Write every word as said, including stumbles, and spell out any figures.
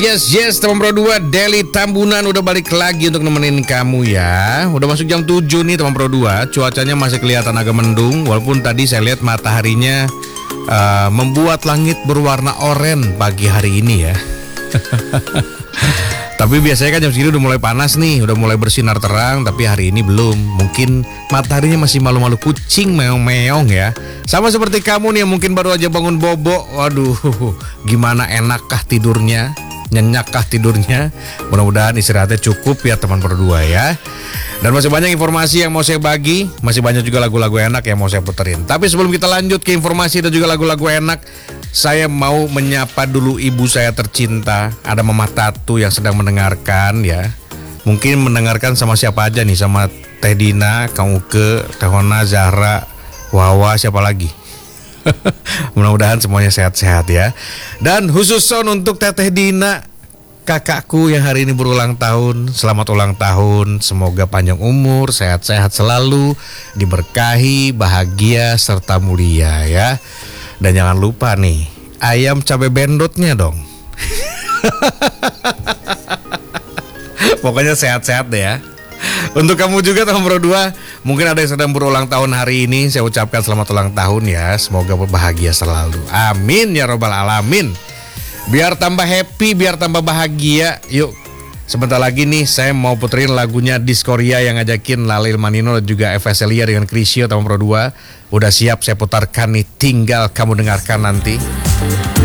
Yes, yes, teman Pro dua, Deli Tambunan udah balik lagi untuk nemenin kamu ya. Udah masuk jam tujuh nih teman Pro dua. Cuacanya masih kelihatan agak mendung, walaupun tadi saya lihat mataharinya uh, membuat langit berwarna oranye pagi hari ini ya. Tapi biasanya kan jam segini udah mulai panas nih, udah mulai bersinar terang, tapi hari ini belum. Mungkin mataharinya masih malu-malu kucing, meong-meong ya. Sama seperti kamu nih yang mungkin baru aja bangun bobo. Waduh, gimana enakkah tidurnya? Nyenyakkah tidurnya? Mudah-mudahan istirahatnya cukup ya teman Pro dua ya. Dan masih banyak informasi yang mau saya bagi, masih banyak juga lagu-lagu enak yang mau saya puterin. Tapi sebelum kita lanjut ke informasi dan juga lagu-lagu enak, saya mau menyapa dulu ibu saya tercinta. Ada Mama Tatu yang sedang mendengarkan ya. Mungkin mendengarkan sama siapa aja nih, sama Teh Dina, Kang Uke, Teh Hona, Zahra, Wawa, siapa lagi? Mudah-mudahan semuanya sehat-sehat ya. Dan khusus sound untuk Teteh Dina, kakakku yang hari ini berulang tahun. Selamat ulang tahun, semoga panjang umur, sehat-sehat selalu, diberkahi, bahagia, serta mulia ya. Dan jangan lupa nih, ayam cabai bendotnya dong. Pokoknya sehat-sehat deh ya. Untuk kamu juga teman Pro dua, mungkin ada yang sedang berulang tahun hari ini, saya ucapkan selamat ulang tahun ya. Semoga berbahagia selalu. Amin ya robbal alamin. Biar tambah happy, biar tambah bahagia. Yuk, sebentar lagi nih saya mau puterin lagunya Diskoria yang ngajakin Lalil Manino dan juga Eva Celia dengan Krisyo teman Pro dua. Udah siap saya putarkan nih, tinggal kamu dengarkan nanti.